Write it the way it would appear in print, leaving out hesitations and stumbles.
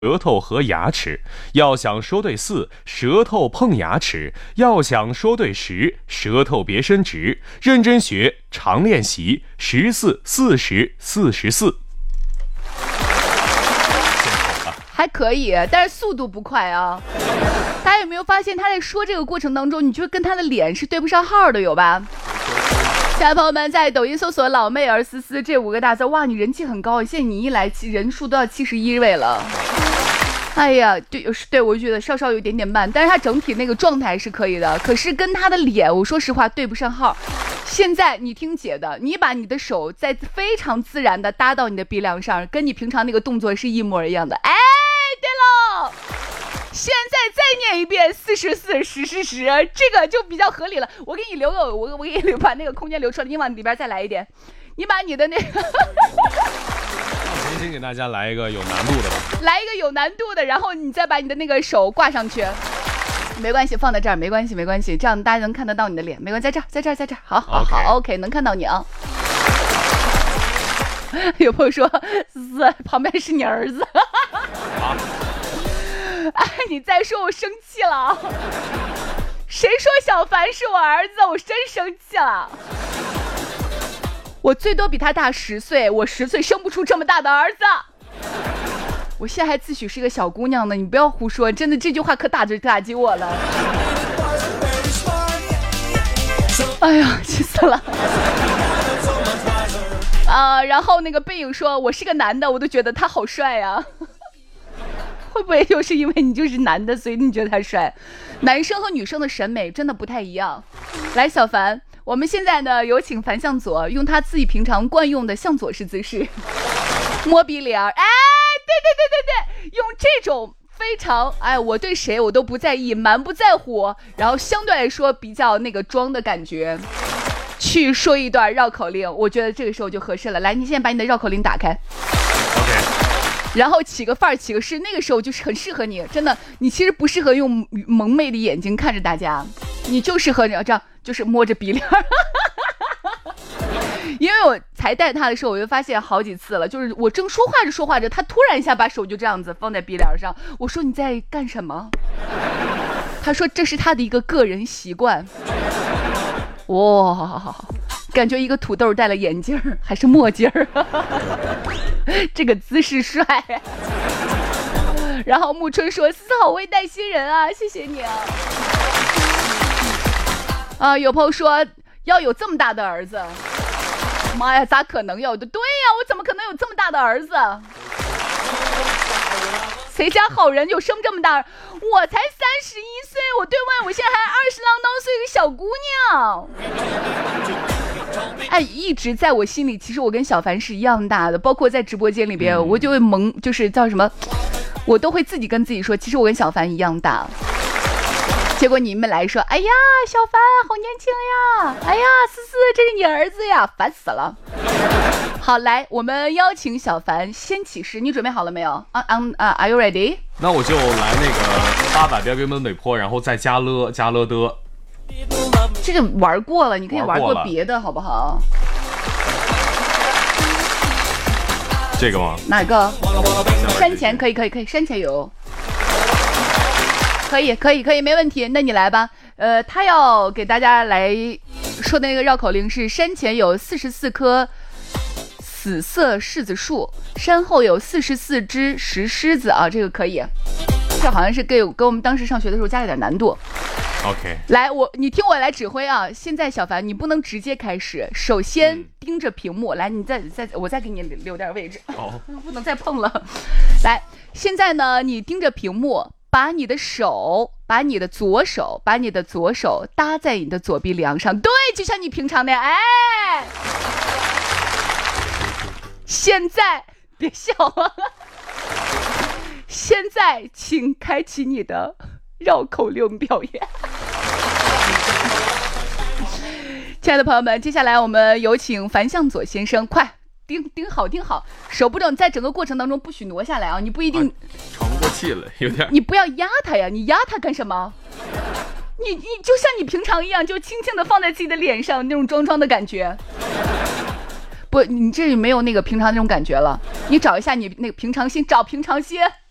舌头和牙齿，要想说对4，舌头碰牙齿；要想说对10，舌头别伸直。认真学，常练习，14、40、44。 还可以，但是速度不快啊。大家有没有发现他在说这个过程当中，你就跟他的脸是对不上号的，有吧？亲爱的朋友们，在抖音搜索老妹儿思思这5个大字，哇，你人气很高，现在你一来人数都要71位了。哎呀，对，我觉得稍稍有点慢，但是他整体那个状态是可以的，可是跟他的脸，我说实话对不上号。现在你听姐的，你把你的手在非常自然的搭到你的鼻梁上，跟你平常那个动作是一模一样的。哎，对喽，现在再念一遍44、10，这个就比较合理了。我给你留个，我给你把那个空间留出来，你往里边再来一点，你把你的那个。 先给大家来一个有难度的吧， 来一个有难度的，然后你再把你的那个手挂上去，没关系，放在这儿，没关系，这样大家能看得到你的脸，没关系，在这儿，好 ，OK， 能看到你啊。有朋友说，思旁边是你儿子，哎，你再说我生气了，谁说小凡是我儿子？我真生气了。我最多比他大10岁，我10岁生不出这么大的儿子。我现在还自诩是一个小姑娘呢，你不要胡说，真的这句话可打击我了。哎呀，气死了。然后那个背影说我是个男的，我都觉得他好帅呀。会不会就是因为你就是男的，所以你觉得他帅？男生和女生的审美真的不太一样。来，小凡，我们现在呢有请樊向佐用他自己平常惯用的向佐式姿势摸鼻梁。哎，对，用这种非常我对谁我都不在意，蛮不在乎，然后相对来说比较那个装的感觉去说一段绕口令，我觉得这个时候就合适了。来，你现在把你的绕口令打开 OK， 然后起个范儿起个势，那个时候就是很适合你，真的，你其实不适合用蒙昧的眼睛看着大家，你就适合这样，就是摸着鼻梁。因为我才带他的时候，我就发现好几次了，就是我正说话着，他突然一下把手就这样子放在鼻梁上，我说你在干什么？他说这是他的一个个人习惯。哇，感觉一个土豆戴了眼镜还是墨镜这个姿势帅。然后木春说思好会带新人啊，谢谢你啊。有朋友说要有这么大的儿子，妈呀，咋可能有的？对呀，我怎么可能有这么大的儿子？谁家好人就生这么大？我才31岁，我对外我现在还20郎当岁一个小姑娘。哎，一直在我心里，其实我跟小凡是一样大的，包括在直播间里边，我就会就是叫什么，我都会自己跟自己说，其实我跟小凡一样大。结果你们来说，哎呀，小凡好年轻呀，哎呀，思思这是你儿子呀，烦死了。好，来，我们邀请小凡先起誓，你准备好了没有？Are you ready？ 那我就来那个800标根本北坡，然后再加了的。 这个玩过了，你可以玩过别的，好不好？ 这个吗？ 哪个？山前可以，山前有。可以，没问题。那你来吧。他要给大家来说的那个绕口令是：山前有44棵死色柿子树，山后有44只石狮子啊，这个可以。这好像是给我们当时上学的时候加了点难度。 OK， 来，你听我来指挥啊！现在小凡，你不能直接开始，首先盯着屏幕。来，你我再给你留点位置。不能再碰了。来，现在呢，你盯着屏幕。把你的左手搭在你的左鼻梁上，对，就像你平常那样。哎，现在别笑啊！现在请开启你的绕口令表演。亲爱的朋友们，接下来我们有请樊向佐先生，快盯好，手不动，在整个过程当中不许挪下来啊！你不一定喘不过气了，有点。 你不要压他呀！你压他干什么？你就像你平常一样，就轻轻的放在自己的脸上，那种装的感觉。不，你这里没有那个平常那种感觉了。你找一下你那个平常心，找平常心。